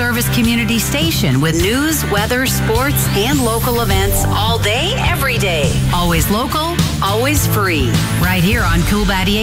service community station with news, weather, sports, and local events all day, every day. Always local, always free. Right here on Cool 88.